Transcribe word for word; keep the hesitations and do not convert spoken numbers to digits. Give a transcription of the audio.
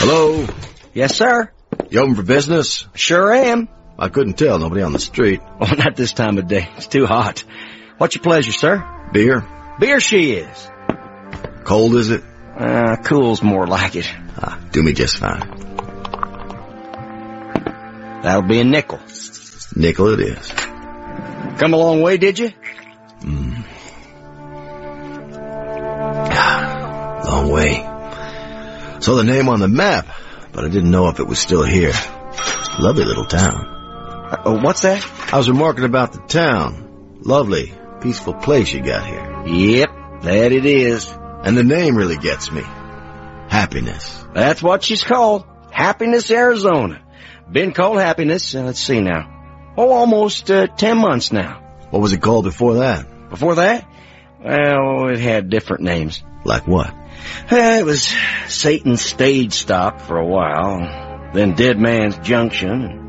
Hello? Yes, sir. You open for business? Sure am. I couldn't tell. Nobody on the street. Oh, not this time of day. It's too hot. What's your pleasure, sir? Beer? Beer she is. Cold, is it? Uh, cool's more like it. Ah, do me just fine. That'll be a nickel. Nickel it is. Come a long way, did you? Mm. Long way. Saw the name on the map, but I didn't know if it was still here. Lovely little town. Uh, what's that? I was remarking about the town. Lovely, peaceful place you got here. Yep, that it is. And the name really gets me. Happiness. That's what she's called. Happiness, Arizona. Been called Happiness, uh, let's see now. Oh, almost uh, ten months now. What was it called before that? Before that? Well, it had different names. Like what? Uh, it was Satan's Stage Stop for a while, then Dead Man's Junction,